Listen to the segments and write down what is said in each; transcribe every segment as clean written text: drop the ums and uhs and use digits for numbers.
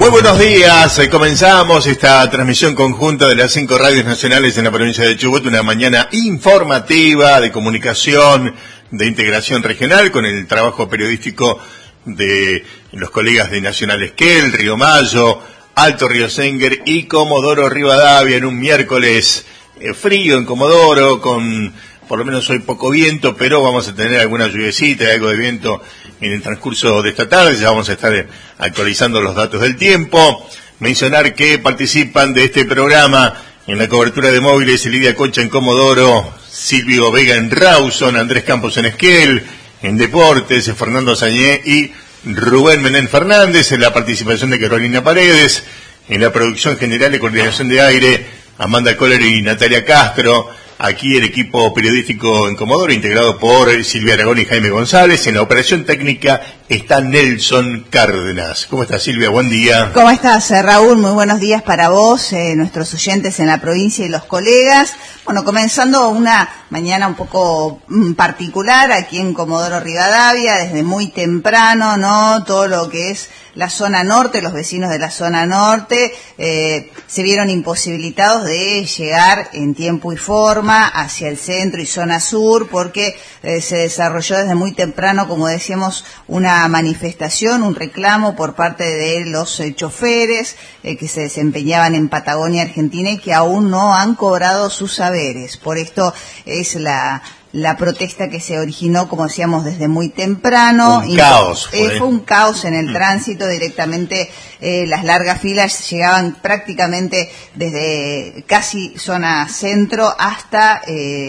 Muy buenos días, comenzamos esta transmisión conjunta de las 5 radios nacionales en la provincia de Chubut, una mañana informativa de comunicación, de integración regional con el trabajo periodístico de los colegas de Nacional Esquel, Río Mayo, Alto Río Senguer y Comodoro Rivadavia en un miércoles frío en Comodoro, con por lo menos hoy poco viento, pero vamos a tener alguna lluviecita y algo de viento en el transcurso de esta tarde. Ya vamos a estar actualizando los datos del tiempo. Mencionar que participan de este programa en la cobertura de móviles Lidia Concha en Comodoro, Silvio Vega en Rawson, Andrés Campos en Esquel, en Deportes, Fernando Sañé y Rubén Menem Fernández, en la participación de Carolina Paredes, en la producción general de coordinación de aire, Amanda Kohler y Natalia Castro. Aquí el equipo periodístico en Comodoro, integrado por Silvia Aragón y Jaime González. En la operación técnica está Nelson Cárdenas. ¿Cómo estás, Silvia? Buen día. ¿Cómo estás, Raúl? Muy buenos días para vos, nuestros oyentes en la provincia y los colegas. Bueno, comenzando una mañana un poco particular aquí en Comodoro Rivadavia, desde muy temprano, ¿no? Todo lo que es la zona norte, los vecinos de la zona norte, se vieron imposibilitados de llegar en tiempo y forma hacia el centro y zona sur, porque se desarrolló desde muy temprano, como decíamos, una manifestación, un reclamo por parte de los choferes que se desempeñaban en Patagonia Argentina y que aún no han cobrado sus saberes. Por esto es la protesta que se originó, como decíamos, desde muy temprano. Un caos. Fue un caos en el tránsito, directamente las largas filas llegaban prácticamente desde casi zona centro hasta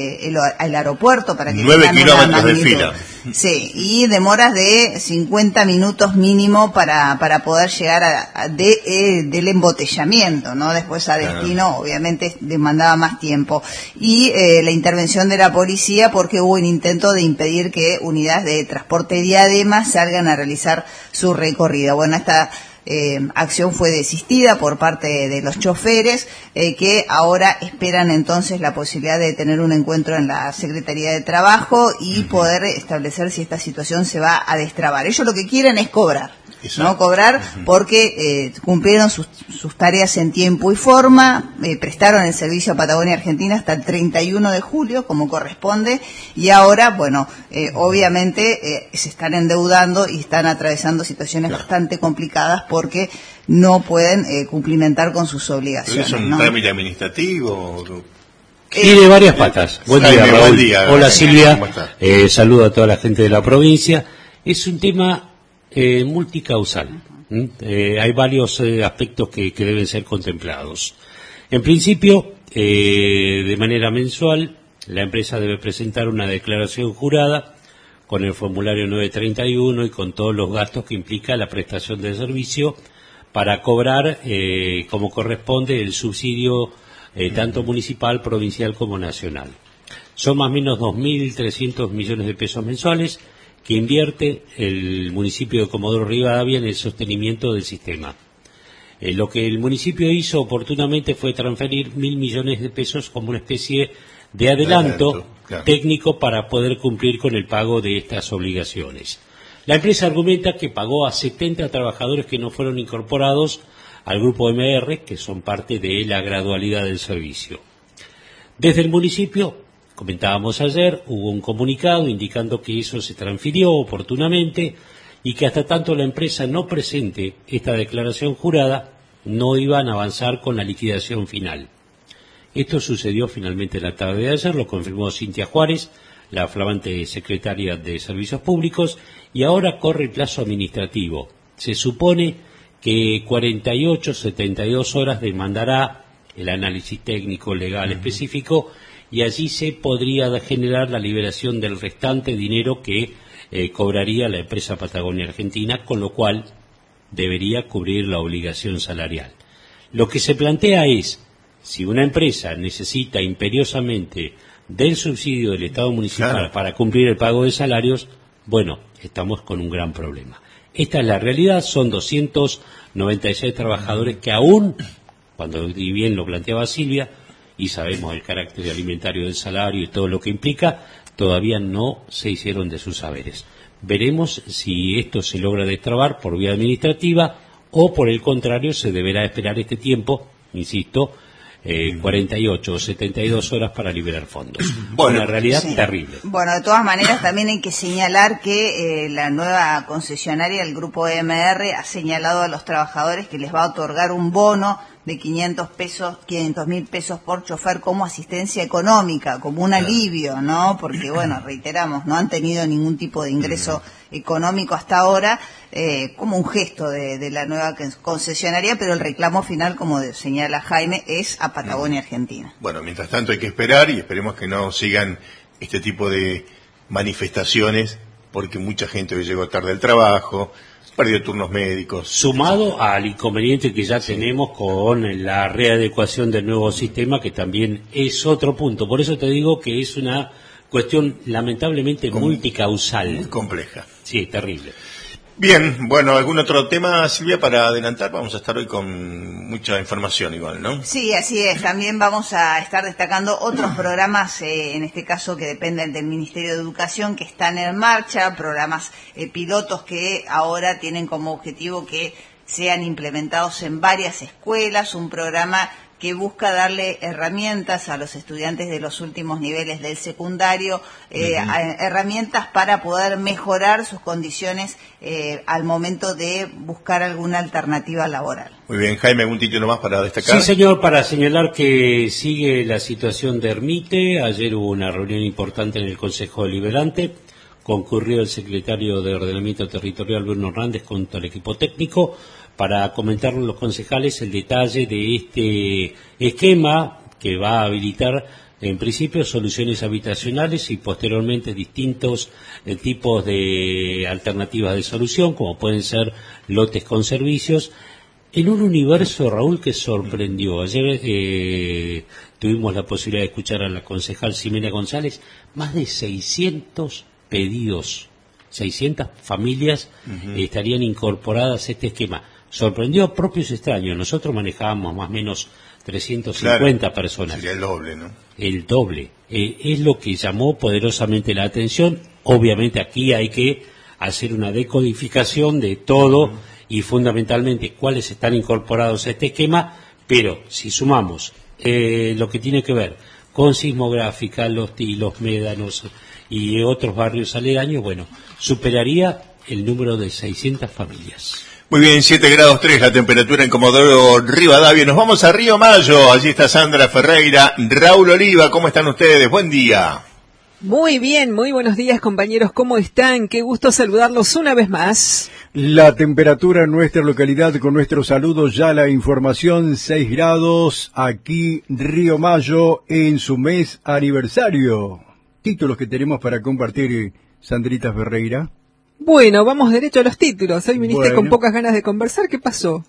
el aeropuerto, para que 9 kilómetros de fila. Sí, y demoras de 50 minutos mínimo para poder llegar del embotellamiento, ¿no? Después a destino, obviamente, demandaba más tiempo. Y la intervención de la policía, porque hubo un intento de impedir que unidades de transporte Diadema salgan a realizar su recorrido. Bueno, esta acción fue desistida por parte de los choferes, que ahora esperan entonces la posibilidad de tener un encuentro en la Secretaría de Trabajo y poder establecer si esta situación se va a destrabar. Ellos lo que quieren es cobrar. Exacto. No cobrar porque cumplieron sus tareas en tiempo y forma, prestaron el servicio a Patagonia Argentina hasta el 31 de julio, como corresponde, y ahora, bueno, obviamente se están endeudando y están atravesando situaciones bastante complicadas porque no pueden cumplimentar con sus obligaciones. ¿Es un trámite administrativo? Tiene varias patas. Buen día, Raúl. Buen día. Hola, Silvia. Saludo a toda la gente de la provincia. Es un tema multicausal. Hay varios aspectos que deben ser contemplados. En principio, de manera mensual, la empresa debe presentar una declaración jurada con el formulario 931 y con todos los gastos que implica la prestación del servicio para cobrar, como corresponde, el subsidio tanto municipal, provincial como nacional. Son más o menos 2.300 millones de pesos mensuales que invierte el municipio de Comodoro Rivadavia en el sostenimiento del sistema. Lo que el municipio hizo oportunamente fue transferir 1.000 millones de pesos como una especie de adelanto técnico para poder cumplir con el pago de estas obligaciones. La empresa argumenta que pagó a 70 trabajadores que no fueron incorporados al grupo MR, que son parte de la gradualidad del servicio. Desde el municipio, comentábamos ayer, hubo un comunicado indicando que eso se transfirió oportunamente y que hasta tanto la empresa no presente esta declaración jurada, no iban a avanzar con la liquidación final. Esto sucedió finalmente la tarde de ayer, lo confirmó Cintia Juárez, la flamante secretaria de Servicios Públicos, y ahora corre el plazo administrativo. Se supone que 48, 72 horas demandará el análisis técnico legal específico, y allí se podría generar la liberación del restante dinero que cobraría la empresa Patagonia Argentina, con lo cual debería cubrir la obligación salarial. Lo que se plantea es, si una empresa necesita imperiosamente del subsidio del Estado municipal para cumplir el pago de salarios, bueno, estamos con un gran problema. Esta es la realidad, son 296 trabajadores que aún, cuando y bien lo planteaba Silvia, y sabemos el carácter alimentario del salario y todo lo que implica, todavía no se hicieron de sus saberes. Veremos si esto se logra destrabar por vía administrativa o por el contrario se deberá esperar este tiempo, insisto, 48 o 72 horas para liberar fondos. Bueno, una realidad sí. terrible. Bueno, de todas maneras también hay que señalar que la nueva concesionaria, el grupo EMR, ha señalado a los trabajadores que les va a otorgar un bono de 500.000 pesos por chofer como asistencia económica, como un alivio, ¿no? Porque, bueno, reiteramos, no han tenido ningún tipo de ingreso económico hasta ahora, como un gesto de la nueva concesionaria, pero el reclamo final, como señala Jaime, es a Patagonia Argentina. Bueno, mientras tanto hay que esperar y esperemos que no sigan este tipo de manifestaciones, porque mucha gente hoy llegó tarde al trabajo, perdió turnos médicos. Sumado al inconveniente que ya tenemos con la readecuación del nuevo sistema, que también es otro punto. Por eso te digo que es una cuestión lamentablemente multicausal. Muy compleja. Sí, terrible. Bien, bueno, ¿algún otro tema, Silvia, para adelantar? Vamos a estar hoy con mucha información igual, ¿no? Sí, así es. También vamos a estar destacando otros programas, en este caso que dependen del Ministerio de Educación, que están en marcha, programas pilotos que ahora tienen como objetivo que sean implementados en varias escuelas, un programa que busca darle herramientas a los estudiantes de los últimos niveles del secundario, herramientas para poder mejorar sus condiciones al momento de buscar alguna alternativa laboral. Muy bien, Jaime, ¿algún título más para destacar? Sí, señor, para señalar que sigue la situación de Ermite. Ayer hubo una reunión importante en el Consejo Deliberante. Concurrió el secretario de Ordenamiento Territorial, Bruno Hernández, junto al equipo técnico, para comentar a los concejales el detalle de este esquema que va a habilitar, en principio, soluciones habitacionales y posteriormente distintos tipos de alternativas de solución, como pueden ser lotes con servicios, en un universo, Raúl, que sorprendió. Ayer tuvimos la posibilidad de escuchar a la concejal Ximena González, más de 600 pedidos, 600 familias estarían incorporadas a este esquema. Sorprendió a propios extraños. Nosotros manejábamos más o menos 350 personas. Sería el doble, ¿no? El doble. Es lo que llamó poderosamente la atención. Obviamente aquí hay que hacer una decodificación de todo y fundamentalmente cuáles están incorporados a este esquema, pero si sumamos lo que tiene que ver con sismográfica, los tilos, médanos y otros barrios aledaños, bueno, superaría el número de 600 familias. Muy bien, 7 grados 3 la temperatura en Comodoro Rivadavia. Nos vamos a Río Mayo. Allí está Sandra Ferreira, Raúl Oliva. ¿Cómo están ustedes? Buen día. Muy bien, muy buenos días, compañeros. ¿Cómo están? Qué gusto saludarlos una vez más. La temperatura en nuestra localidad, con nuestros saludos, ya la información, 6 grados, aquí Río Mayo en su mes aniversario. Títulos que tenemos para compartir, Sandrita Ferreira. Bueno, vamos derecho a los títulos. Hoy viniste con pocas ganas de conversar. ¿Qué pasó?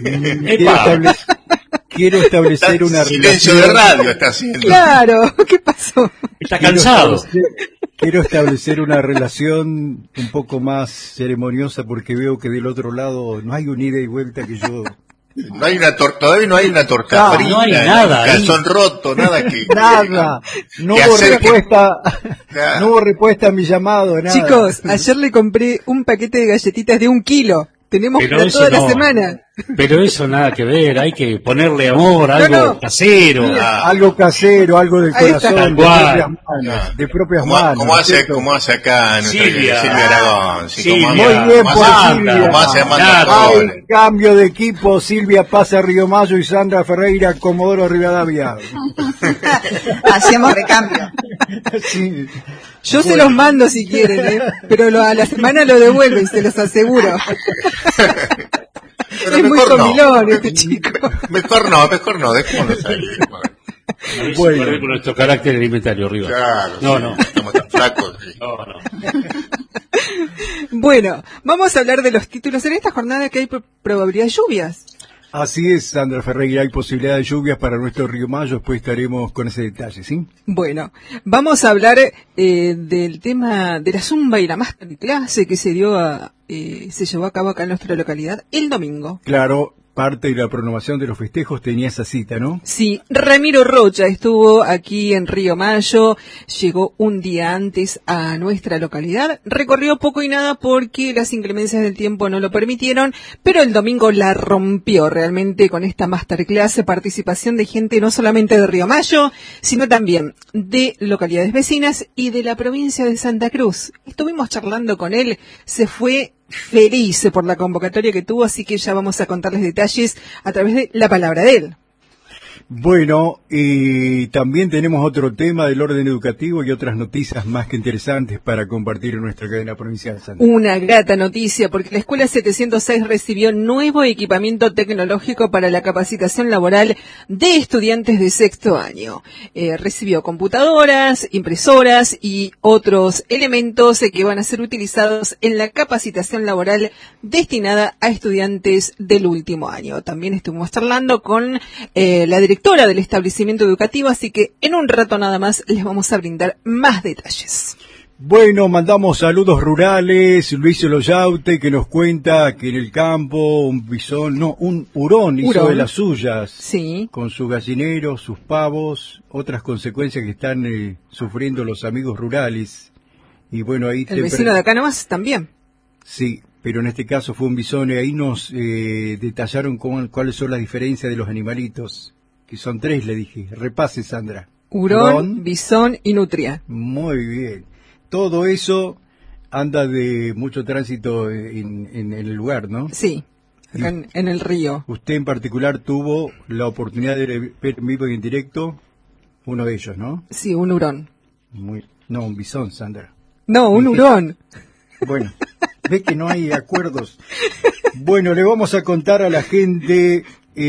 Quiero establecer una silencio relación. de radio está haciendo. Claro, ¿qué pasó? Está cansado. Quiero establecer una relación un poco más ceremoniosa porque veo que del otro lado no hay un ida y vuelta que yo... No hay una todavía no hay una torta frita, no hay nada, calzón roto, nada que... Nada, no hubo respuesta a mi llamado, nada. Chicos, ayer le compré un paquete de galletitas de 1 kilo. Tenemos Pero para toda no, la semana. Pero eso nada que ver, hay que ponerle amor, algo casero. Algo casero, algo del Ahí está. corazón, de propias manos. Como hace acá nuestra Silvia Aragón. Sí, Silvia, muy bien, por Silvia. Como hace Amanda Hay Cole. cambio de equipo, Silvia pasa a Río Mayo y Sandra Ferreira, Comodoro Rivadavia. Hacemos recambio. Sí. Yo se los mando si quieren, pero a la semana lo devuelven, se los aseguro. Pero Es muy mejor comilón este chico. Mejor no, dejémonos ahí. Bueno. Con nuestro carácter alimentario, Riva. Claro, No. Estamos tan flacos. Sí. No. Bueno, vamos a hablar de los títulos en esta jornada que hay probabilidad de lluvias. Así es, Sandra Ferreira, hay posibilidad de lluvias para nuestro Río Mayo, después estaremos con ese detalle, ¿sí? Bueno, vamos a hablar del tema de la zumba y la masterclass que se llevó a cabo acá en nuestra localidad el domingo. Claro, parte de la programación de los festejos tenía esa cita, ¿no? Sí, Ramiro Rocha estuvo aquí en Río Mayo, llegó un día antes a nuestra localidad, recorrió poco y nada porque las inclemencias del tiempo no lo permitieron, pero el domingo la rompió realmente con esta masterclass, participación de gente no solamente de Río Mayo, sino también de localidades vecinas y de la provincia de Santa Cruz. Estuvimos charlando con él, se fue feliz por la convocatoria que tuvo, así que ya vamos a contarles detalles a través de la palabra de él. Bueno, y también tenemos otro tema del orden educativo y otras noticias más que interesantes para compartir en nuestra cadena provincial de Santa Cruz. Una grata noticia, porque la Escuela 706 recibió nuevo equipamiento tecnológico para la capacitación laboral de estudiantes de sexto año. Recibió computadoras, impresoras y otros elementos que van a ser utilizados en la capacitación laboral destinada a estudiantes del último año. También estuvimos charlando con la directora del establecimiento educativo, así que en un rato nada más les vamos a brindar más detalles. Bueno, mandamos saludos rurales, Luis Loyaute, que nos cuenta que en el campo un hurón hizo de las suyas, sí, con su gallinero, sus pavos, otras consecuencias que están sufriendo los amigos rurales. Y bueno, ahí el vecino de acá nomás también. Sí, pero en este caso fue un bisón, y ahí nos detallaron cuáles son las diferencias de los animalitos, que son 3, le dije. Repase, Sandra. Hurón, bisón y nutria. Muy bien. Todo eso anda de mucho tránsito en el lugar, ¿no? Sí, acá en el río. Usted en particular tuvo la oportunidad de ver en vivo y en directo uno de ellos, ¿no? Sí, un hurón. No, un bisón, Sandra. No, un hurón. Bueno, ve que no hay acuerdos. Bueno, le vamos a contar a la gente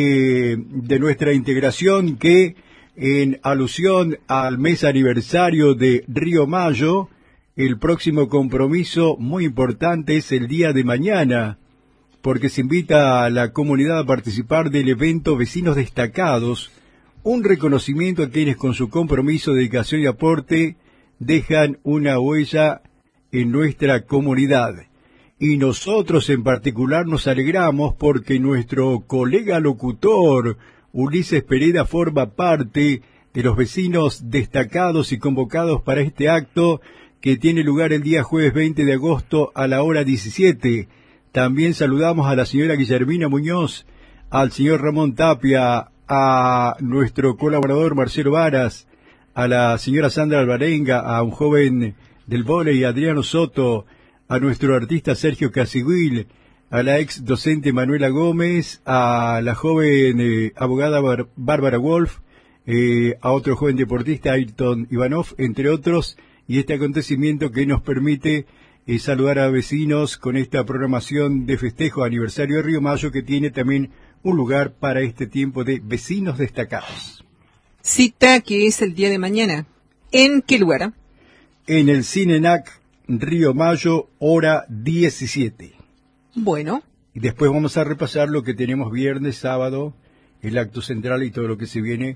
de nuestra integración que en alusión al mes aniversario de Río Mayo, el próximo compromiso muy importante es el día de mañana, porque se invita a la comunidad a participar del evento Vecinos Destacados, un reconocimiento a quienes con su compromiso, dedicación y aporte dejan una huella en nuestra comunidad. Y nosotros en particular nos alegramos porque nuestro colega locutor Ulises Pereda forma parte de los vecinos destacados y convocados para este acto que tiene lugar el día jueves 20 de agosto a la hora 17. También saludamos a la señora Guillermina Muñoz, al señor Ramón Tapia, a nuestro colaborador Marcelo Varas, a la señora Sandra Alvarenga, a un joven del vóley Adriano Soto, a nuestro artista Sergio Casiguil, a la ex docente Manuela Gómez, a la joven abogada Bárbara Wolf, a otro joven deportista Ayrton Ivanov, entre otros, y este acontecimiento que nos permite saludar a vecinos con esta programación de festejo aniversario de Río Mayo, que tiene también un lugar para este tiempo de vecinos destacados. Cita que es el día de mañana. ¿En qué lugar? En el Cinenac Río Mayo, hora 17. Bueno. Y después vamos a repasar lo que tenemos viernes, sábado, el acto central y todo lo que se viene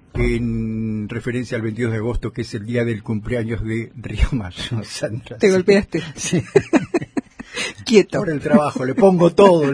en referencia al 22 de agosto, que es el día del cumpleaños de Río Mayo. Sandra, ¿te golpeaste? Sí. Quieto. Por el trabajo, le pongo todo.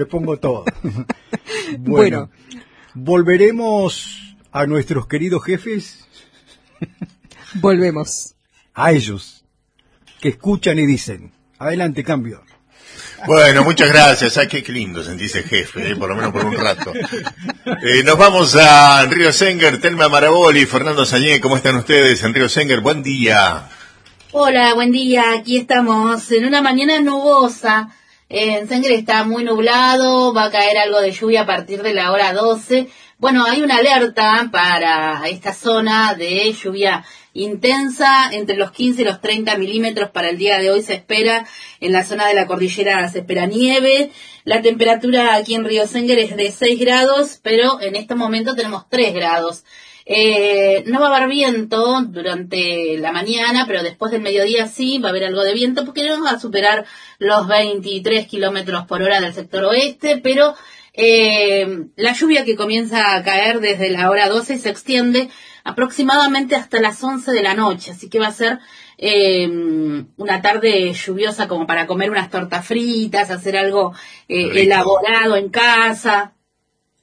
Bueno, ¿volveremos a nuestros queridos jefes? Volvemos. A ellos, que escuchan y dicen, adelante, cambio. Bueno, muchas gracias. Ay, qué lindo sentirse jefe, por lo menos por un rato. Nos vamos a Río Senguer, Telma Maraboli, Fernando Sañé, ¿cómo están ustedes en Río Senguer? Buen día. Hola, buen día. Aquí estamos en una mañana nubosa. En Senguer está muy nublado, va a caer algo de lluvia a partir de la hora 12. Bueno, hay una alerta para esta zona de lluvia intensa, entre los 15 y los 30 milímetros para el día de hoy se espera. En la zona de la cordillera se espera nieve. La temperatura aquí en Río Senguer es de 6 grados, pero en este momento tenemos 3 grados. No va a haber viento durante la mañana, pero después del mediodía sí va a haber algo de viento, porque no va a superar los 23 kilómetros por hora del sector oeste, pero la lluvia que comienza a caer desde la hora 12 se extiende aproximadamente hasta las 11 de la noche, así que va a ser una tarde lluviosa como para comer unas tortas fritas, hacer algo elaborado en casa.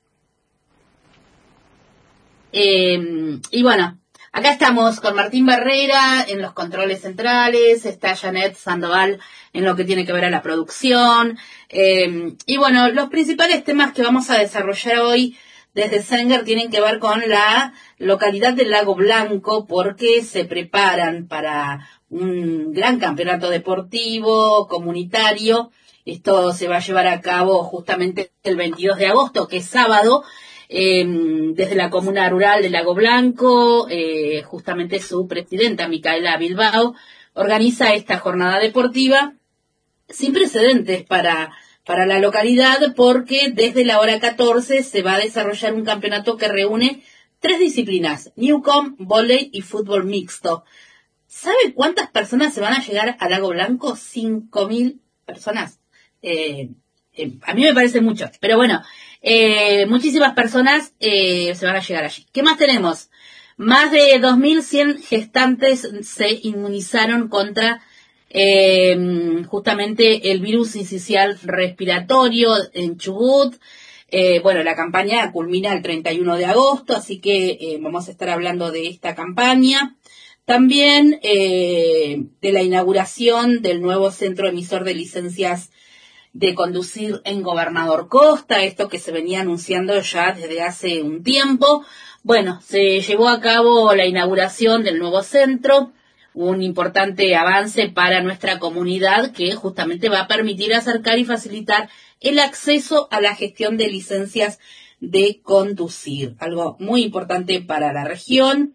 Y bueno, acá estamos con Martín Barrera en los controles centrales, está Janet Sandoval en lo que tiene que ver a la producción. Y bueno, los principales temas que vamos a desarrollar hoy desde Senger tienen que ver con la localidad del Lago Blanco, porque se preparan para un gran campeonato deportivo, comunitario. Esto se va a llevar a cabo justamente el 22 de agosto, que es sábado, desde la comuna rural de Lago Blanco. Justamente su presidenta, Micaela Bilbao, organiza esta jornada deportiva sin precedentes para la localidad, porque desde la hora 14 se va a desarrollar un campeonato que reúne 3 disciplinas: Newcom, vóley y fútbol mixto. ¿Sabe cuántas personas se van a llegar a Lago Blanco? 5.000 personas. A mí me parece mucho, pero bueno, muchísimas personas se van a llegar allí. ¿Qué más tenemos? Más de 2.100 gestantes se inmunizaron contra justamente el virus sincicial respiratorio en Chubut. Bueno, la campaña culmina el 31 de agosto, así que vamos a estar hablando de esta campaña. También de la inauguración del nuevo centro emisor de licencias de conducir en Gobernador Costa, esto que se venía anunciando ya desde hace un tiempo. Bueno, se llevó a cabo la inauguración del nuevo centro, un importante avance para nuestra comunidad que justamente va a permitir acercar y facilitar el acceso a la gestión de licencias de conducir, algo muy importante para la región.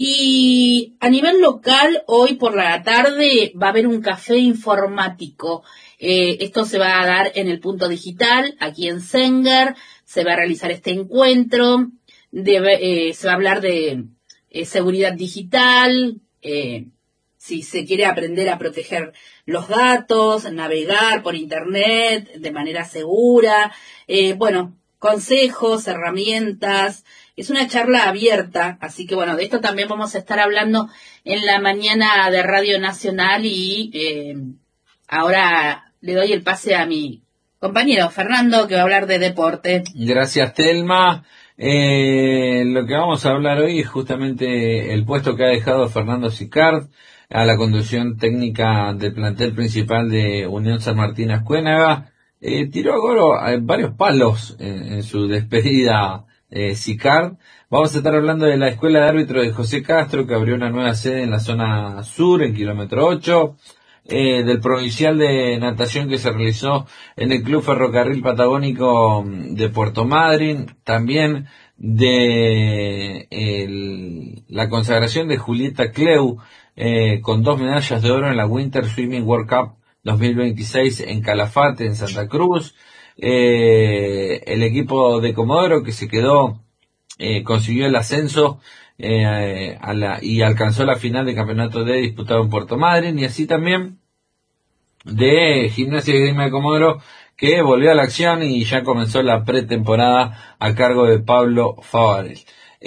Y a nivel local, hoy por la tarde va a haber un café informático. Esto se va a dar en el Punto Digital, aquí en Senger. Se va a realizar este encuentro. Se va a hablar de seguridad digital, si se quiere aprender a proteger los datos, navegar por internet de manera segura, bueno, consejos, herramientas. Es una charla abierta, así que bueno, de esto también vamos a estar hablando en la mañana de Radio Nacional. Y ahora le doy el pase a mi compañero Fernando, que va a hablar de deporte. Gracias, Telma. Lo que vamos a hablar hoy es justamente el puesto que ha dejado Fernando Sicard a la conducción técnica del plantel principal de Unión San Martín Ascuénaga. Tiró a Goro varios palos en su despedida, Sicard. Vamos a estar hablando de la Escuela de Árbitros de José Castro, que abrió una nueva sede en la zona sur, en kilómetro 8. Del provincial de natación que se realizó en el Club Ferrocarril Patagónico de Puerto Madryn, también de la consagración de Julieta Cleu, con 2 medallas de oro en la Winter Swimming World Cup 2026 en Calafate, en Santa Cruz. El equipo de Comodoro, que se quedó, consiguió el ascenso y alcanzó la final del campeonato D disputado en Puerto Madryn. Y así también de Gimnasia y Esgrima de Comodoro, que volvió a la acción y ya comenzó la pretemporada a cargo de Pablo Favarel.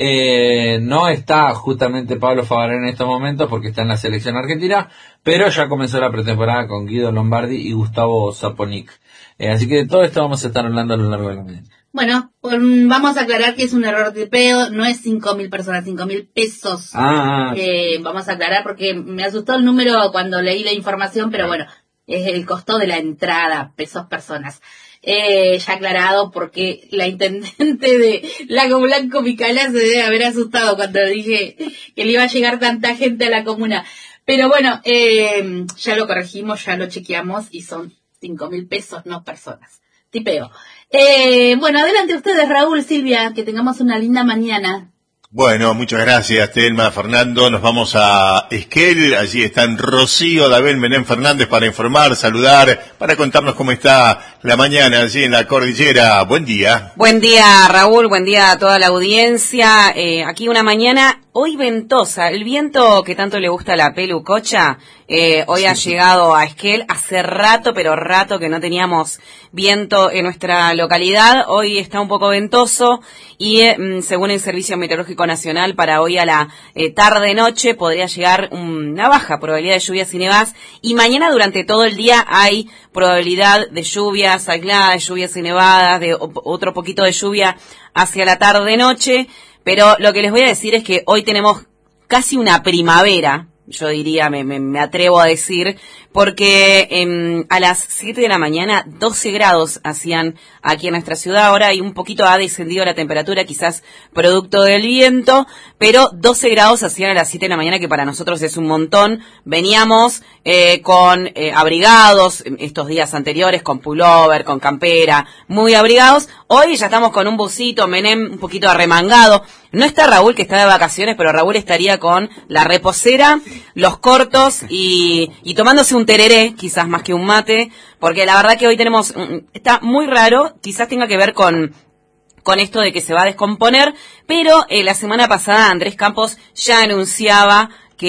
No está justamente Pablo Favarel en estos momentos porque está en la selección argentina, pero ya comenzó la pretemporada con Guido Lombardi y Gustavo Zaponic. Así que de todo esto vamos a estar hablando a lo largo de la mañana. Bueno, vamos a aclarar que es un error de peo, no es 5.000 personas, 5.000 pesos. Vamos a aclarar porque me asustó el número cuando leí la información, pero bueno, es el costo de la entrada, pesos personas. Ya aclarado, porque la intendente de Lago Blanco, Micaela, se debe haber asustado cuando dije que le iba a llegar tanta gente a la comuna. Pero bueno, ya lo corregimos, ya lo chequeamos y son 5.000 pesos, no personas. Tipeo. Bueno, adelante ustedes, Raúl, Silvia, que tengamos una linda mañana. Bueno, muchas gracias, Telma, Fernando. Nos vamos a Esquel. Allí están Rocío, Dabel, Menem Fernández para informar, saludar, para contarnos cómo está la mañana allí en la cordillera. Buen día. Buen día, Raúl. Buen día a toda la audiencia. Aquí una mañana hoy ventosa. El viento que tanto le gusta a la pelucocha, hoy ha llegado a Esquel. Hace rato, pero rato que no teníamos viento en nuestra localidad. Hoy está un poco ventoso y según el Servicio Meteorológico Nacional, para hoy a la tarde-noche podría llegar una baja probabilidad de lluvias y nevadas, y mañana durante todo el día hay probabilidad de lluvias aisladas, de lluvias y nevadas, de otro poquito de lluvia hacia la tarde-noche, pero lo que les voy a decir es que hoy tenemos casi una primavera, yo diría, me atrevo a decir, porque a las 7 de la mañana 12 grados hacían aquí en nuestra ciudad. Ahora un poquito ha descendido la temperatura, quizás producto del viento, pero 12 grados hacían a las 7 de la mañana, que para nosotros es un montón. Veníamos con abrigados estos días anteriores, con pullover, con campera, muy abrigados. Hoy ya estamos con un busito, Menem un poquito arremangado. No está Raúl, que está de vacaciones, pero Raúl estaría con la reposera, los cortos y tomándose un tereré, quizás más que un mate, porque la verdad que hoy está muy raro, quizás tenga que ver con esto de que se va a descomponer, pero la semana pasada Andrés Campos ya anunciaba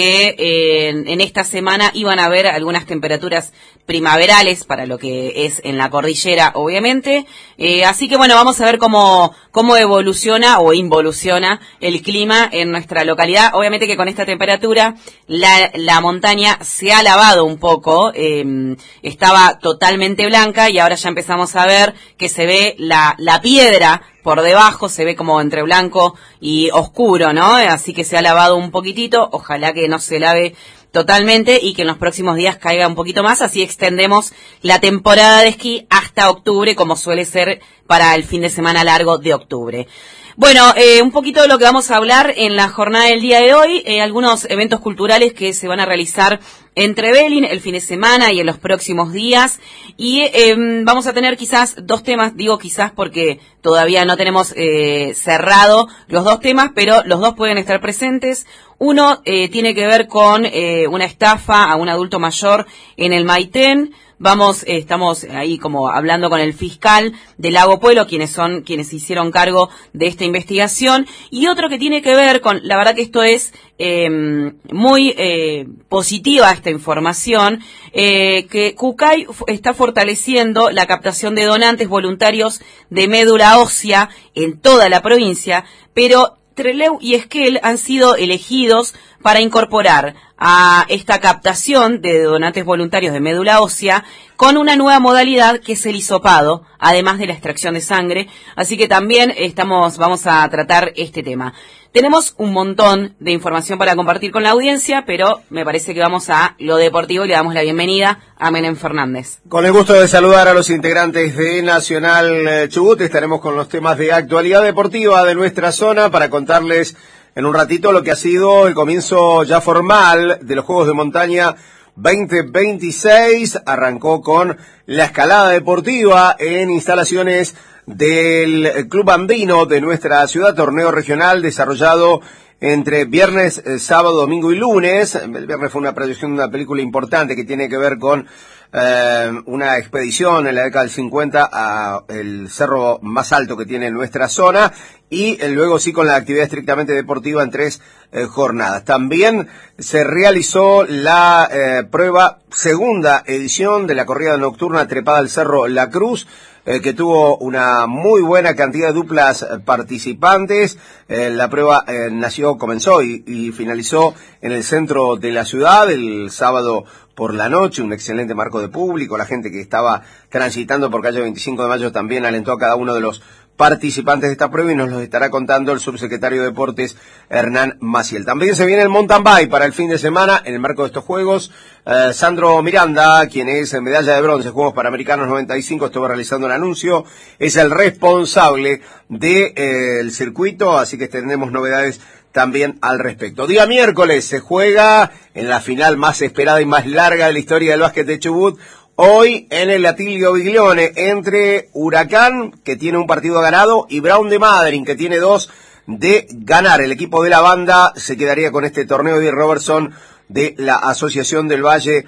que en esta semana iban a haber algunas temperaturas primaverales para lo que es en la cordillera, obviamente. Así que bueno, vamos a ver cómo evoluciona o involuciona el clima en nuestra localidad. Obviamente que con esta temperatura la montaña se ha lavado un poco, estaba totalmente blanca y ahora ya empezamos a ver que se ve la piedra por debajo, se ve como entre blanco y oscuro, ¿no? Así que se ha lavado un poquitito, ojalá que no se lave totalmente y que en los próximos días caiga un poquito más, así extendemos la temporada de esquí hasta octubre, como suele ser para el fin de semana largo de octubre. Bueno, un poquito de lo que vamos a hablar en la jornada del día de hoy, algunos eventos culturales que se van a realizar en Trevelin el fin de semana y en los próximos días, y vamos a tener quizás dos temas, digo quizás porque todavía no tenemos cerrado los dos temas, pero los dos pueden estar presentes. Uno tiene que ver con una estafa a un adulto mayor en el Maitén. Estamos ahí como hablando con el fiscal de Lago Pueblo, quienes se hicieron cargo de esta investigación, y otro que tiene que ver con, la verdad que esto es muy positiva esta información, que Cucay está fortaleciendo la captación de donantes voluntarios de médula ósea en toda la provincia, pero Trelew y Esquel han sido elegidos para incorporar a esta captación de donantes voluntarios de médula ósea con una nueva modalidad que es el hisopado, además de la extracción de sangre. Así que también vamos a tratar este tema. Tenemos un montón de información para compartir con la audiencia, pero me parece que vamos a lo deportivo y le damos la bienvenida a Menem Fernández. Con el gusto de saludar a los integrantes de Nacional Chubut, estaremos con los temas de actualidad deportiva de nuestra zona para contarles en un ratito lo que ha sido el comienzo ya formal de los Juegos de Montaña 2026. Arrancó con la escalada deportiva en instalaciones del Club Andino de nuestra ciudad, torneo regional desarrollado entre viernes, sábado, domingo y lunes. El viernes fue una proyección de una película importante que tiene que ver con una expedición en la década del 50 a el cerro más alto que tiene nuestra zona, y luego sí con la actividad estrictamente deportiva en 3 jornadas. También se realizó la segunda edición de la corrida nocturna trepada al Cerro La Cruz, que tuvo una muy buena cantidad de duplas participantes. La prueba comenzó y finalizó en el centro de la ciudad el sábado por la noche, un excelente marco de público. La gente que estaba transitando por calle 25 de Mayo también alentó a cada uno de los participantes de esta prueba, y nos lo estará contando el subsecretario de Deportes, Hernán Maciel. También se viene el mountain bike para el fin de semana en el marco de estos Juegos. Sandro Miranda, quien es medalla de bronce, Juegos Panamericanos 95, estuvo realizando un anuncio, es el responsable del circuito, así que tendremos novedades también al respecto. Día miércoles se juega en la final más esperada y más larga de la historia del básquet de Chubut, hoy en el Atilio Biglione, entre Huracán, que tiene un partido ganado, y Brown de Madryn, que tiene 2 de ganar. El equipo de la banda se quedaría con este torneo de Robertson de la Asociación del Valle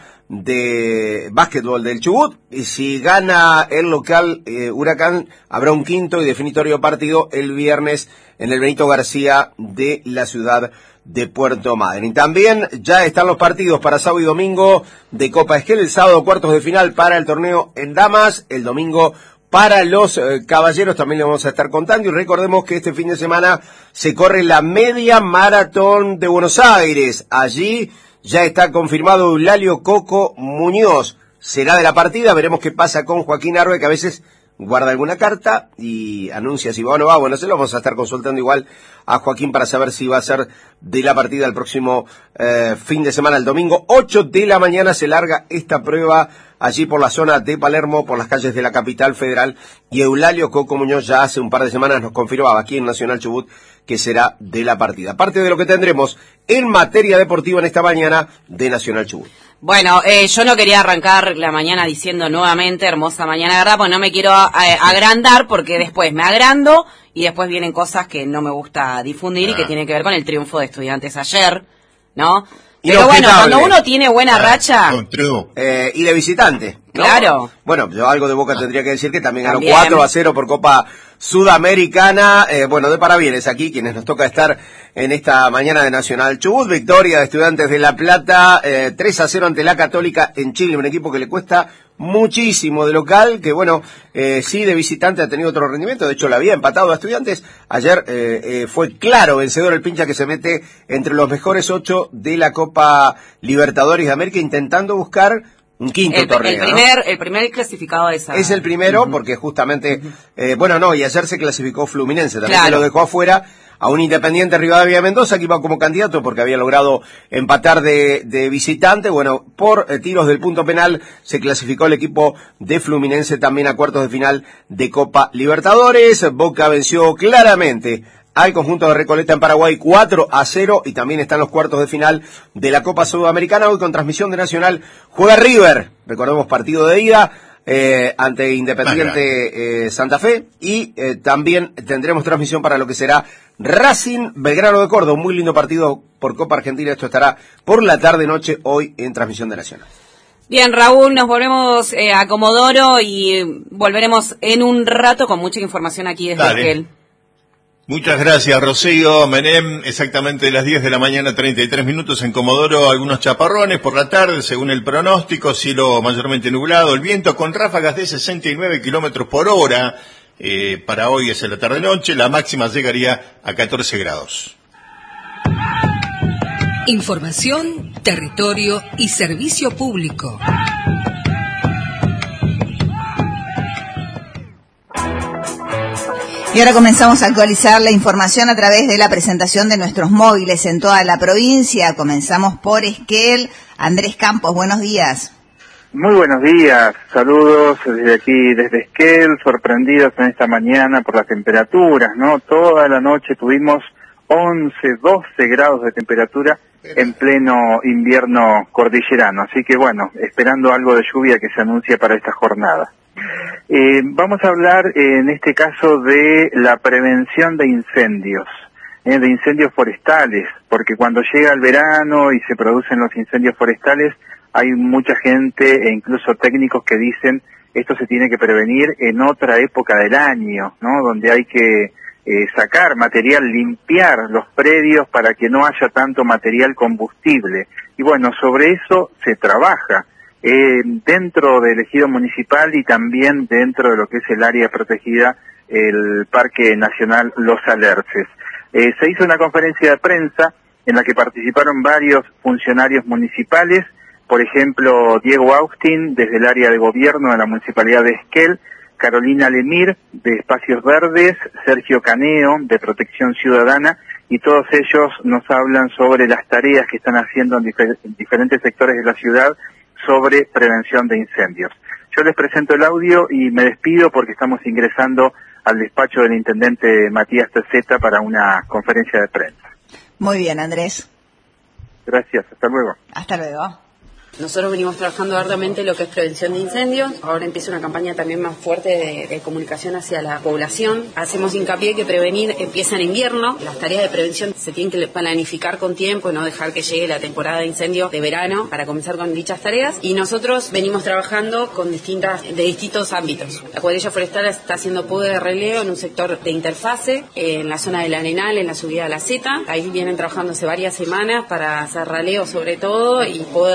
de Básquetbol del Chubut, y si gana el local Huracán, habrá un quinto y definitorio partido el viernes en el Benito García de la ciudad de Puerto Madryn. También ya están los partidos para sábado y domingo de Copa Esquel, el sábado cuartos de final para el torneo en damas, el domingo para los caballeros, también le vamos a estar contando, y recordemos que este fin de semana se corre la media maratón de Buenos Aires. Allí ya está confirmado Eulalio Coco Muñoz, será de la partida. Veremos qué pasa con Joaquín Arbe, que a veces guarda alguna carta y anuncia si va o no va. Bueno, se lo vamos a estar consultando igual a Joaquín para saber si va a ser de la partida el próximo fin de semana, el domingo 8 de la mañana se larga esta prueba allí por la zona de Palermo, por las calles de la capital federal, y Eulalio Coco Muñoz ya hace un par de semanas nos confirmaba aquí en Nacional Chubut que será de la partida. Parte de lo que tendremos en materia deportiva en esta mañana de Nacional Chubut. Bueno, yo no quería arrancar la mañana diciendo nuevamente hermosa mañana, ¿verdad? Pues no me quiero agrandar porque después me agrando y después vienen cosas que no me gusta difundir y que tienen que ver con el triunfo de Estudiantes ayer, ¿no? Pero bueno, cuando uno tiene buena racha... y de visitante, ¿no? Claro. Bueno, yo algo de Boca tendría que decir que también ganó 4-0 por Copa Sudamericana. Bueno, de parabienes aquí, quienes nos toca estar en esta mañana de Nacional Chubut. Victoria de Estudiantes de La Plata, 3-0 ante la Católica en Chile, un equipo que le cuesta muchísimo de local, que bueno, sí de visitante ha tenido otro rendimiento, de hecho la había empatado a Estudiantes, ayer fue claro vencedor el pincha que se mete entre los mejores 8 de la Copa Libertadores de América, intentando buscar un quinto torneo. El primer clasificado de esa. Es el primero, porque justamente, y ayer se clasificó Fluminense, también se lo dejó afuera a un Independiente Rivadavia Mendoza, que iba como candidato porque había logrado empatar de visitante. Bueno, por tiros del punto penal se clasificó el equipo de Fluminense también a cuartos de final de Copa Libertadores. Boca venció claramente al conjunto de Recoleta en Paraguay 4-0 y también están los cuartos de final de la Copa Sudamericana. Hoy con transmisión de Nacional juega River, recordemos partido de ida ante Independiente Santa Fe, y también tendremos transmisión para lo que será Racing Belgrano de Córdoba, un muy lindo partido por Copa Argentina. Esto estará por la tarde-noche hoy en transmisión de Nacional. Bien, Raúl, nos volvemos a Comodoro y volveremos en un rato con mucha información aquí desde Esquel. Muchas gracias, Rocío. Menem, exactamente las 10 de la mañana, 33 minutos en Comodoro, algunos chaparrones por la tarde, según el pronóstico, cielo mayormente nublado, el viento con ráfagas de 69 kilómetros por hora, para hoy es en la tarde-noche, la máxima llegaría a 14 grados. Información, territorio y servicio público. Y ahora comenzamos a actualizar la información a través de la presentación de nuestros móviles en toda la provincia. Comenzamos por Esquel. Andrés Campos, buenos días. Muy buenos días, saludos desde aquí, desde Esquel, sorprendidos en esta mañana por las temperaturas, ¿no? Toda la noche tuvimos 11, 12 grados de temperatura en pleno invierno cordillerano, así que bueno, esperando algo de lluvia que se anuncia para esta jornada. Vamos a hablar en este caso de la prevención de incendios forestales, porque cuando llega el verano y se producen los incendios forestales, hay mucha gente e incluso técnicos que dicen esto se tiene que prevenir en otra época del año, ¿no? Donde hay que sacar material, limpiar los predios para que no haya tanto material combustible. Y bueno, sobre eso se trabaja dentro del ejido municipal y también dentro de lo que es el área protegida, el Parque Nacional Los Alerces. Se hizo una conferencia de prensa en la que participaron varios funcionarios municipales, por ejemplo, Diego Austin, desde el área de gobierno de la Municipalidad de Esquel, Carolina Lemir, de Espacios Verdes, Sergio Caneo, de Protección Ciudadana, y todos ellos nos hablan sobre las tareas que están haciendo en diferentes sectores de la ciudad sobre prevención de incendios. Yo les presento el audio y me despido porque estamos ingresando al despacho del intendente Matías Teceta para una conferencia de prensa. Muy bien, Andrés. Gracias, hasta luego. Hasta luego. Nosotros venimos trabajando arduamente lo que es prevención de incendios. Ahora empieza una campaña también más fuerte de comunicación hacia la población. Hacemos hincapié que prevenir empieza en invierno. Las tareas de prevención se tienen que planificar con tiempo y no dejar que llegue la temporada de incendios de verano para comenzar con dichas tareas. Y nosotros venimos trabajando con distintos ámbitos. La cuadrilla forestal está haciendo poda de relevo en un sector de interfase, en la zona del Arenal, en la subida a la Z. Ahí vienen trabajando hace varias semanas para hacer raleo sobre todo y poda alta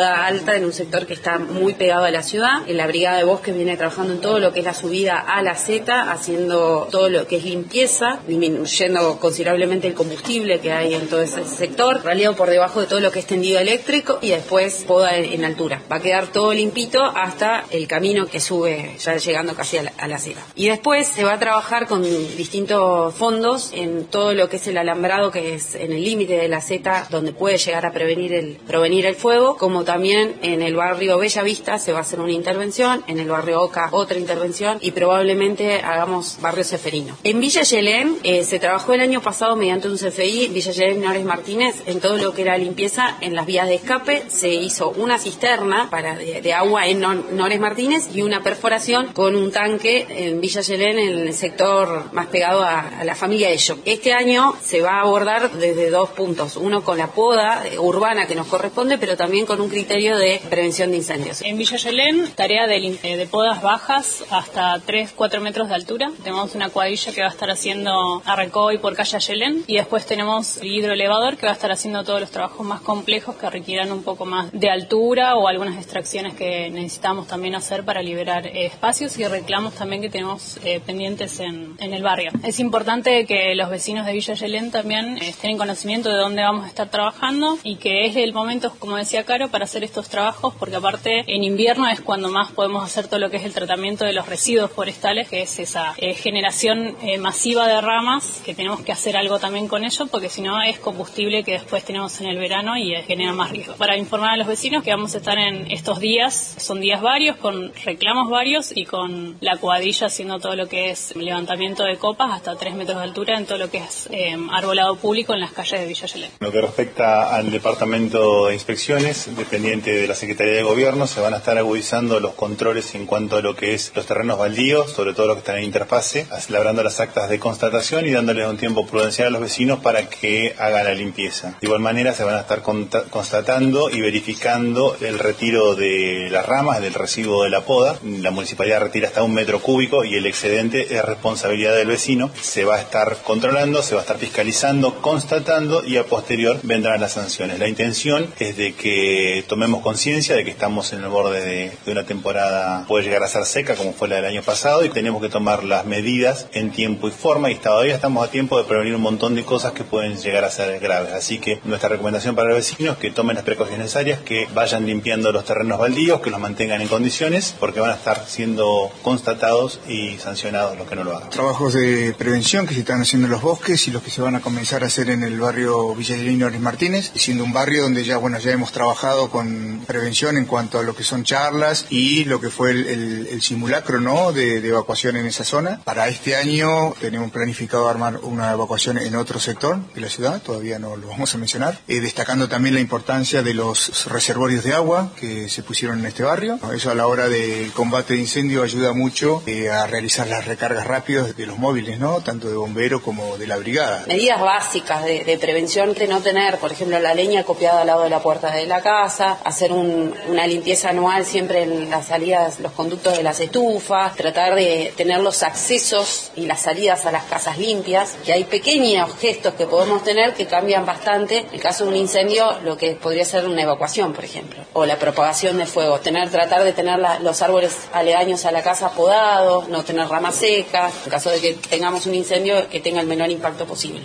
alta en un sector que está muy pegado a la ciudad. La Brigada de Bosques viene trabajando en todo lo que es la subida a la Z, haciendo todo lo que es limpieza, disminuyendo considerablemente el combustible que hay en todo ese sector, raleado por debajo de todo lo que es tendido eléctrico y después poda en altura. Va a quedar todo limpito hasta el camino que sube, ya llegando casi a la Z. Y después se va a trabajar con distintos fondos en todo lo que es el alambrado, que es en el límite de la Z, donde puede llegar a provenir el fuego, como también en el barrio Bella Vista se va a hacer una intervención, en el barrio Oca otra intervención y probablemente hagamos barrio Ceferino. En Villa Yelén se trabajó el año pasado mediante un CFI, Villa Yelén Nores Martínez, en todo lo que era limpieza en las vías de escape. Se hizo una cisterna de agua en Nores Martínez y una perforación con un tanque en Villa Yelén, en el sector más pegado a la familia Ello. Este año se va a abordar desde dos puntos, uno con la poda urbana que nos corresponde, pero también con un criterio de prevención de incendios. En Villa Yelén, tarea de podas bajas hasta 3-4 metros de altura. Tenemos una cuadrilla que va a estar haciendo Arrancó y por calle Yelén, y después tenemos el hidroelevador que va a estar haciendo todos los trabajos más complejos que requieran un poco más de altura o algunas extracciones que necesitamos también hacer para liberar espacios y reclamos también que tenemos pendientes en el barrio. Es importante que los vecinos de Villa Yelén también estén en conocimiento de dónde vamos a estar trabajando y que es el momento, como decía Caro, para hacer estos trabajos, porque aparte en invierno es cuando más podemos hacer todo lo que es el tratamiento de los residuos forestales, que es esa generación masiva de ramas, que tenemos que hacer algo también con ello, porque si no es combustible que después tenemos en el verano y genera más riesgo. Para informar a los vecinos que vamos a estar en estos días, son días varios, con reclamos varios y con la cuadrilla haciendo todo lo que es levantamiento de copas hasta 3 metros de altura en todo lo que es arbolado público en las calles de Villa Yelén. Lo que respecta al Departamento de Inspecciones, dependiente de la Secretaría de Gobierno, se van a estar agudizando los controles en cuanto a lo que es los terrenos baldíos, sobre todo los que están en interfase, labrando las actas de constatación y dándoles un tiempo prudencial a los vecinos para que hagan la limpieza. De igual manera se van a estar constatando y verificando el retiro de las ramas, del residuo de la poda. La municipalidad retira hasta 1 metro cúbico y el excedente es responsabilidad del vecino. Se va a estar controlando, se va a estar fiscalizando, constatando y a posterior vendrán las sanciones. La intención es de que tomemos conciencia de que estamos en el borde de una temporada, puede llegar a ser seca como fue la del año pasado, y tenemos que tomar las medidas en tiempo y forma, y todavía estamos a tiempo de prevenir un montón de cosas que pueden llegar a ser graves. Así que nuestra recomendación para los vecinos es que tomen las precauciones necesarias, que vayan limpiando los terrenos baldíos, que los mantengan en condiciones, porque van a estar siendo constatados y sancionados los que no lo hagan. Trabajos de prevención que se están haciendo en los bosques y los que se van a comenzar a hacer en el barrio Villa Yelén Nores Martínez, siendo un barrio donde ya hemos trabajado con prevención en cuanto a lo que son charlas y lo que fue el simulacro, ¿no?, de evacuación en esa zona. Para este año tenemos planificado armar una evacuación en otro sector de la ciudad, todavía no lo vamos a mencionar, destacando también la importancia de los reservorios de agua que se pusieron en este barrio. Eso a la hora del combate de incendio ayuda mucho a realizar las recargas rápidas de los móviles, ¿no?, tanto de bombero como de la brigada. Medidas básicas de prevención, de no tener, por ejemplo, la leña copiada al lado de la puerta de la casa, hacer una limpieza anual siempre en las salidas, los conductos de las estufas, tratar de tener los accesos y las salidas a las casas limpias, que hay pequeños gestos que podemos tener que cambian bastante. En el caso de un incendio, lo que podría ser una evacuación, por ejemplo, o la propagación de fuego, tratar de tener los árboles aledaños a la casa podados, no tener ramas secas, en caso de que tengamos un incendio que tenga el menor impacto posible.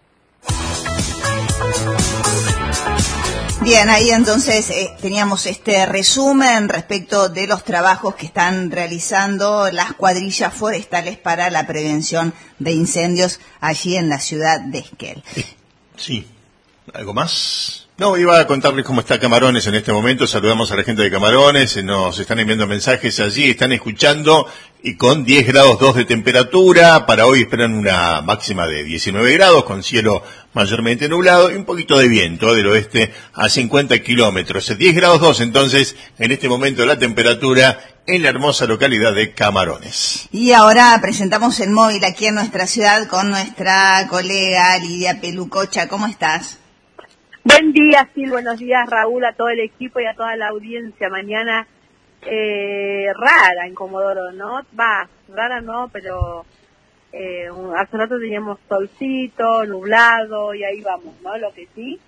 Bien, ahí entonces teníamos este resumen respecto de los trabajos que están realizando las cuadrillas forestales para la prevención de incendios allí en la ciudad de Esquel. Sí, ¿algo más? No, iba a contarles cómo está Camarones en este momento. Saludamos a la gente de Camarones, nos están enviando mensajes allí, están escuchando, y con 10 grados 2 de temperatura. Para hoy esperan una máxima de 19 grados, con cielo mayormente nublado y un poquito de viento del oeste a 50 kilómetros. 10 grados 2 entonces, en este momento la temperatura en la hermosa localidad de Camarones. Y ahora presentamos el móvil aquí en nuestra ciudad con nuestra colega Lidia Pelucocha. ¿Cómo estás? Buen día, Sil, buenos días, Raúl, a todo el equipo y a toda la audiencia. Mañana rara en Comodoro, ¿no? Rara no, pero hace rato teníamos solcito, nublado, y ahí vamos, ¿no? Lo que sí,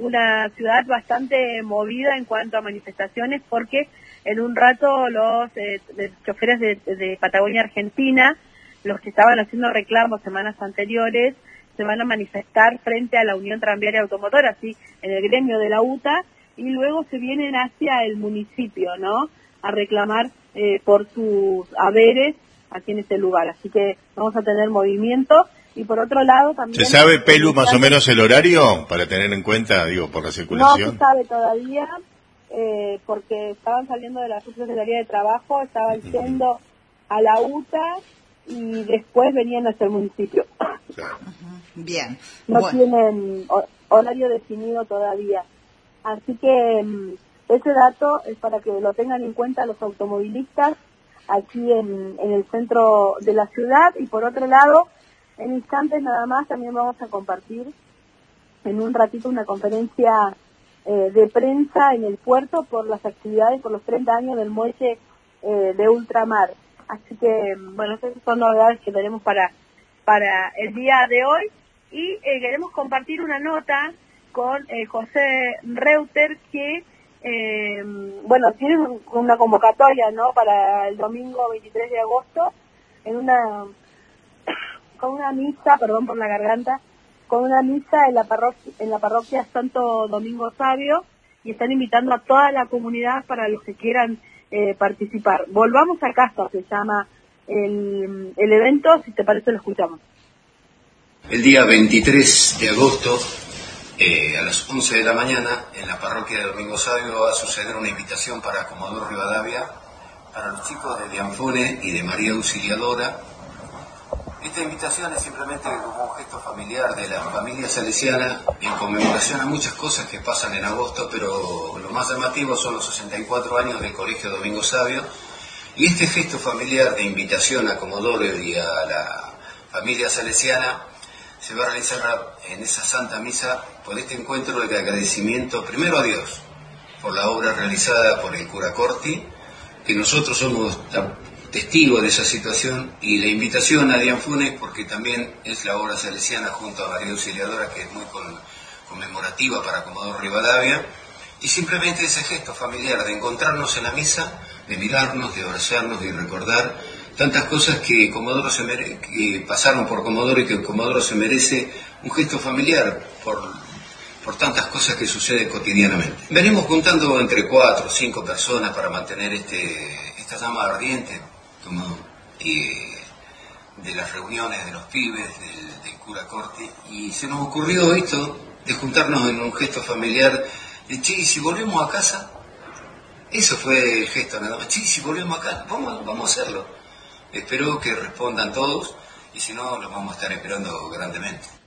una ciudad bastante movida en cuanto a manifestaciones, porque en un rato los choferes de Patagonia Argentina, los que estaban haciendo reclamos semanas anteriores, se van a manifestar frente a la Unión Tranviaria Automotora, así en el gremio de la UTA, y luego se vienen hacia el municipio, ¿no?, a reclamar por sus haberes aquí en este lugar. Así que vamos a tener movimiento. Y por otro lado también... ¿Se sabe, Pelu, más o menos el horario para tener en cuenta, digo, por la circulación? No se sabe todavía, porque estaban saliendo de la Subsecretaría de Trabajo, estaban yendo a la UTA y después venían hacia el municipio. Bien. No tienen horario definido todavía. Así que ese dato es para que lo tengan en cuenta los automovilistas aquí en el centro de la ciudad. Y por otro lado, en instantes nada más también vamos a compartir en un ratito una conferencia de prensa en el puerto por las actividades, por los 30 años del muelle de ultramar. Así que, bueno, esas son novedades que tenemos para el día de hoy. Y queremos compartir una nota con José Reuter, que, tiene una convocatoria, ¿no?, para el domingo 23 de agosto, con una misa, perdón por la garganta, con una misa en la parroquia Santo Domingo Sabio, y están invitando a toda la comunidad para los que quieran participar. Volvamos a casa, se llama el evento, si te parece lo escuchamos. El día 23 de agosto, a las 11 de la mañana, en la parroquia de Domingo Sabio va a suceder una invitación para Comodoro Rivadavia, para los chicos de Dianfone y de María Auxiliadora. Esta invitación es simplemente como un gesto familiar de la familia salesiana en conmemoración a muchas cosas que pasan en agosto, pero lo más llamativo son los 64 años del Colegio Domingo Sabio, y este gesto familiar de invitación a Comodoro y a la familia salesiana se va a realizar en esa Santa Misa por este encuentro de agradecimiento primero a Dios por la obra realizada por el cura Corti, que nosotros somos testigos de esa situación, y la invitación a Dianfone porque también es la obra salesiana junto a María Auxiliadora, que es muy conmemorativa para Comodoro Rivadavia, y simplemente ese gesto familiar de encontrarnos en la misa, de mirarnos, de abrazarnos, de recordar tantas cosas que que pasaron por Comodoro, y que Comodoro se merece un gesto familiar por tantas cosas que suceden cotidianamente. Venimos juntando entre 4 o 5 personas para mantener esta llama ardiente de las reuniones de los pibes, del cura Corti, y se nos ocurrió esto de juntarnos en un gesto familiar de che, ¿y si volvemos a casa? Eso fue el gesto, nada más. Che, ¿y si volvemos a casa? Vamos a hacerlo. Espero que respondan todos, y si no, los vamos a estar esperando grandemente.